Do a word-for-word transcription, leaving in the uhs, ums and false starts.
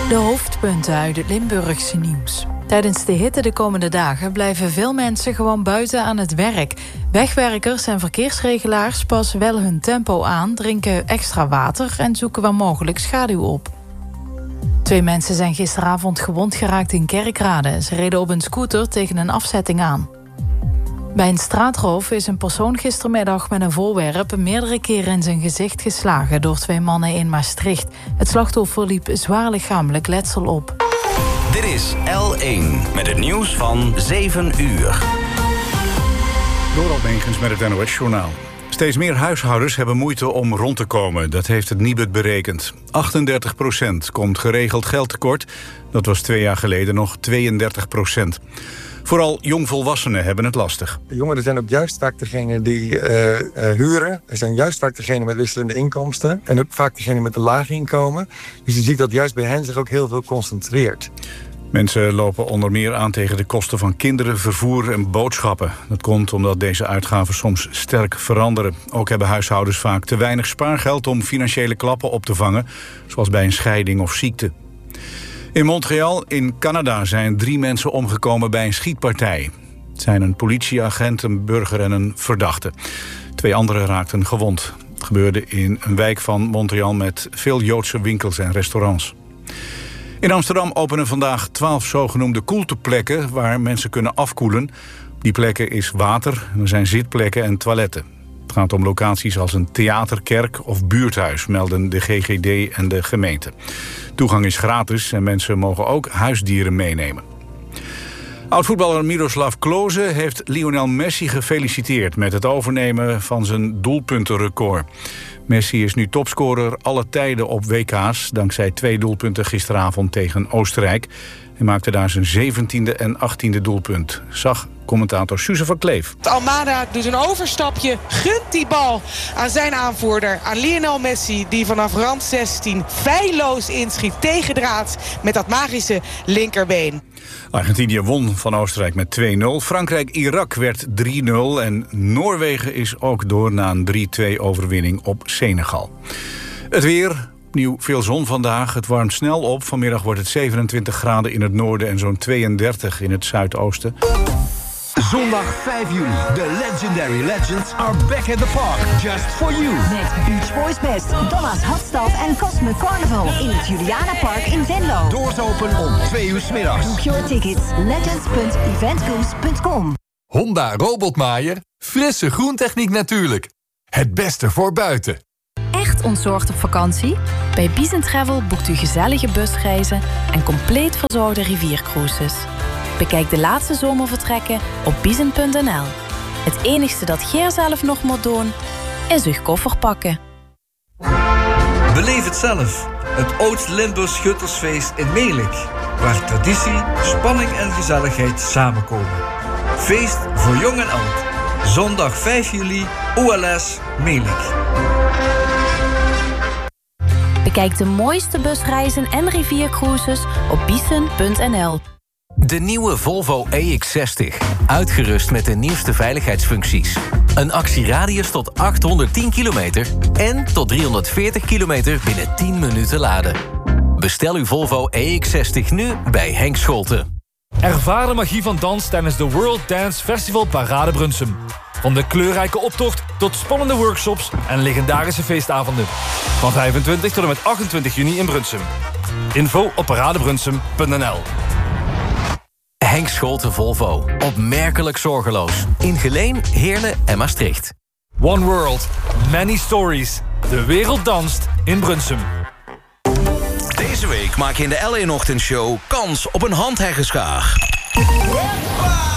De hoofdpunten uit het Limburgse nieuws. Tijdens de hitte de komende dagen blijven veel mensen gewoon buiten aan het werk. Wegwerkers en verkeersregelaars passen wel hun tempo aan, drinken extra water en zoeken waar mogelijk schaduw op. Twee mensen zijn gisteravond gewond geraakt in Kerkrade. Ze reden op een scooter tegen een afzetting aan. Bij een straatroof is een persoon gistermiddag met een voorwerp meerdere keren in zijn gezicht geslagen door twee mannen in Maastricht. Het slachtoffer liep zwaar lichamelijk letsel op. Dit is L één met het nieuws van zeven uur. Dorald Megens met het N O S-journaal. Steeds meer huishoudens hebben moeite om rond te komen. Dat heeft het Nibud berekend. achtendertig procent komt geregeld geld tekort. Dat was twee jaar geleden nog tweeëndertig procent. Vooral jongvolwassenen hebben het lastig. De jongeren zijn ook juist vaak degene die uh, uh, huren. Ze zijn juist vaak degene met wisselende inkomsten. En ook vaak degene met een laag inkomen. Dus je ziet dat juist bij hen zich ook heel veel concentreert. Mensen lopen onder meer aan tegen de kosten van kinderen, vervoer en boodschappen. Dat komt omdat deze uitgaven soms sterk veranderen. Ook hebben huishoudens vaak te weinig spaargeld om financiële klappen op te vangen, zoals bij een scheiding of ziekte. In Montreal in Canada zijn drie mensen omgekomen bij een schietpartij. Het zijn een politieagent, een burger en een verdachte. Twee anderen raakten gewond. Het gebeurde in een wijk van Montreal met veel Joodse winkels en restaurants. In Amsterdam openen vandaag twaalf zogenoemde koelteplekken waar mensen kunnen afkoelen. Op die plekken is water, er zijn zitplekken en toiletten. Het gaat om locaties als een theater, kerk of buurthuis, melden de G G D en de gemeente. Toegang is gratis en mensen mogen ook huisdieren meenemen. Oud-voetballer Miroslav Klose heeft Lionel Messi gefeliciteerd met het overnemen van zijn doelpuntenrecord. Messi is nu topscorer alle tijden op W K's... dankzij twee doelpunten gisteravond tegen Oostenrijk. Hij maakte daar zijn zeventiende en achttiende doelpunt. Zag commentator Suze van Kleef. Almada doet een overstapje, gunt die bal aan zijn aanvoerder, aan Lionel Messi, die vanaf rand zestien feilloos inschiet tegen draad met dat magische linkerbeen. Argentinië won van Oostenrijk met twee nul. Frankrijk-Irak werd drie nul. En Noorwegen is ook door na een drie-twee overwinning op Senegal. Het weer, opnieuw veel zon vandaag. Het warmt snel op. Vanmiddag wordt het zevenentwintig graden in het noorden en zo'n tweeëndertig in het zuidoosten. Zondag vijf juli. The Legendary Legends are back at the park. Just for you. Met Beach Boys Best, Thomas Hadstad en Cosmic Carnival in het Juliana Park in Venlo. Doors open om twee uur 's middags. Boek your tickets. legends punt eventgoes punt com. Honda Robotmaaier. Frisse groentechniek natuurlijk. Het beste voor buiten. Echt ontzorgd op vakantie? Bij Bison Travel boekt u gezellige busreizen en compleet verzorgde riviercruises. Bekijk de laatste zomervertrekken op bison punt n l. Het enigste dat Geer zelf nog moet doen, is uw koffer pakken. Beleef het zelf. Het Oost-Limburgs Schuttersfeest in Melick. Waar traditie, spanning en gezelligheid samenkomen. Feest voor jong en oud. Zondag vijf juli, O L S Melick. Bekijk de mooiste busreizen en riviercruises op bison punt n l. De nieuwe Volvo E X zestig. Uitgerust met de nieuwste veiligheidsfuncties. Een actieradius tot achthonderdtien kilometer... en tot driehonderdveertig kilometer binnen tien minuten laden. Bestel uw Volvo E X zestig nu bij Henk Scholten. Ervaar de magie van dans tijdens de World Dance Festival Parade Brunsum. Van de kleurrijke optocht tot spannende workshops en legendarische feestavonden. Van vijfentwintig tot en met achtentwintig juni in Brunsum. Info op paradebrunsum punt n l. Henk Scholten Volvo. Opmerkelijk zorgeloos. In Geleen, Heerlen en Maastricht. One World. Many Stories. De wereld danst in Brunsum. Deze week maak je in de L één-ochtendshow kans op een handheggenschaag.